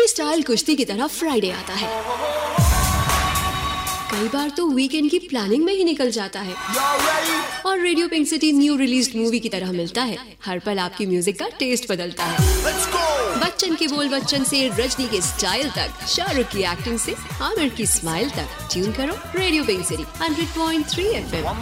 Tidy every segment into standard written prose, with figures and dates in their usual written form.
Style कुश्ती की तरह फ्राइडे आता है, कई बार तो वीकेंड की प्लानिंग में ही निकल जाता है। और radio pink city new released movie की तरह मिलता है, हर पल आपकी म्यूजिक का टेस्ट बदलता है। बच्चन के बोल बच्चन से रजनी के स्टाइल तक, शाहरुख की एक्टिंग से आमिर की स्माइल तक, ट्यून करो रेडियो पिंक सिटी 100.3 FM।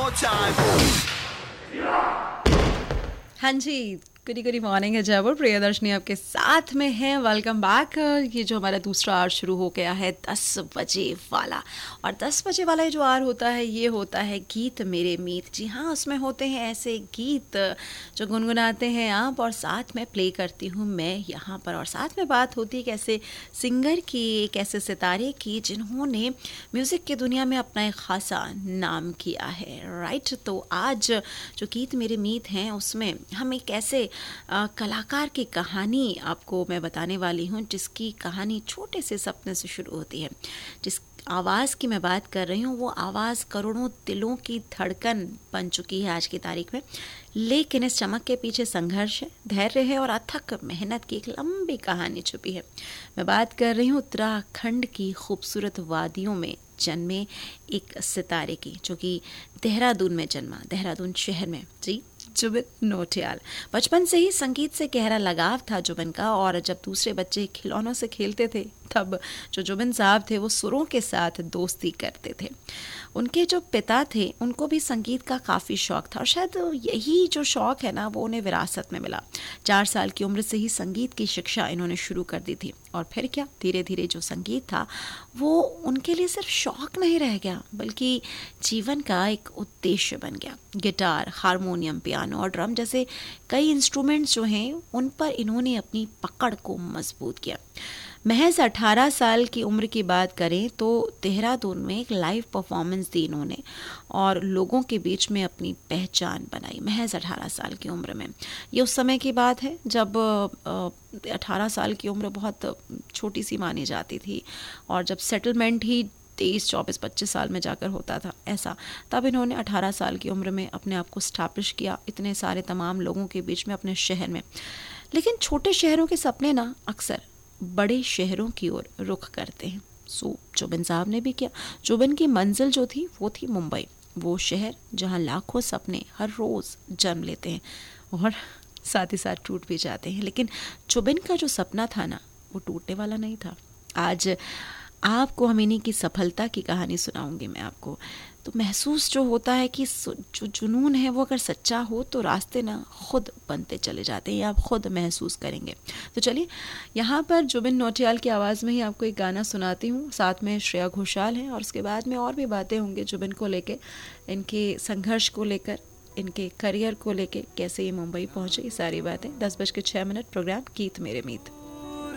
हाँ जी, गुडी मॉर्निंग है जयपुर। प्रियदर्शनी आपके साथ में है। Welcome back. ये जो हमारा दूसरा आवर शुरू हो गया है 10 बजे वाला, और 10 बजे वाला जो आवर होता है ये होता है गीत मेरे मीत। जी हाँ, उसमें होते हैं ऐसे गीत जो गुनगुनाते हैं आप और साथ में प्ले करती हूँ मैं यहाँ पर। और साथ में बात होती है एक ऐसे सिंगर की, एक ऐसे सितारे की जिन्होंने म्यूज़िक की दुनिया में अपना एक ख़ासा नाम किया है, राइट। तो आज जो गीत मेरे मीत हैं उसमें हम एक ऐसे कलाकार की कहानी आपको मैं बताने वाली हूँ, जिसकी कहानी छोटे से सपने से शुरू होती है। जिस आवाज़ की मैं बात कर रही हूँ वो आवाज़ करोड़ों दिलों की धड़कन बन चुकी है आज की तारीख में। लेकिन इस चमक के पीछे संघर्ष है, धैर्य है और अथक मेहनत की एक लंबी कहानी छुपी है। मैं बात कर रही हूँ उत्तराखंड की खूबसूरत वादियों में जन्मे एक सितारे की, जो कि देहरादून में जन्मा, देहरादून शहर में। जी, जुबिन नौटियाल। बचपन से ही संगीत से गहरा लगाव था जुबिन का, और जब दूसरे बच्चे खिलौनों से खेलते थे तब जो जुबिन साहब थे वो सुरों के साथ दोस्ती करते थे। उनके जो पिता थे उनको भी संगीत का काफ़ी शौक था, और शायद यही जो शौक है ना वो उन्हें विरासत में मिला। 4 साल की उम्र से ही संगीत की शिक्षा इन्होंने शुरू कर दी थी, और फिर क्या धीरे धीरे जो संगीत था वो उनके लिए सिर्फ शौक नहीं रह गया बल्कि जीवन का एक उद्देश्य बन गया। गिटार, हारमोनियम, पियानो और ड्रम जैसे कई इंस्ट्रूमेंट्स जो हैं उन पर इन्होंने अपनी पकड़ को मजबूत किया। महज 18 साल की उम्र की बात करें तो देहरादून में एक लाइव परफॉर्मेंस दी इन्होंने और लोगों के बीच में अपनी पहचान बनाई। महज 18 साल की उम्र में, ये उस समय की बात है जब 18 साल की उम्र बहुत छोटी सी मानी जाती थी, और जब सेटलमेंट ही 23, 24, 25 साल में जाकर होता था ऐसा। तब इन्होंने 18 साल की उम्र में अपने आप को स्टैब्लिश किया इतने सारे तमाम लोगों के बीच में अपने शहर में। लेकिन छोटे शहरों के सपने ना अक्सर बड़े शहरों की ओर रुख करते हैं। सो जुबिन साहब ने भी किया। जुबिन की मंजिल जो थी वो थी मुंबई, वो शहर जहां लाखों सपने हर रोज़ जन्म लेते हैं और साथ ही साथ टूट भी जाते हैं। लेकिन जुबिन का जो सपना था ना वो टूटने वाला नहीं था। आज आपको हम इन्हीं की सफलता की कहानी सुनाऊंगी मैं आपको। तो महसूस जो होता है कि जो जुनून है वो अगर सच्चा हो तो रास्ते ना खुद बनते चले जाते हैं, आप खुद महसूस करेंगे। तो चलिए यहाँ पर जुबिन नौटियाल की आवाज़ में ही आपको एक गाना सुनाती हूँ, साथ में श्रेया घोषाल हैं, और उसके बाद में और भी बातें होंगी जुबिन को लेके, इनके संघर्ष को लेकर, इनके करियर को लेके, कैसे ये मुंबई पहुँचे, ये सारी बातें। 10:06 प्रोग्राम गीत मेरे मीत।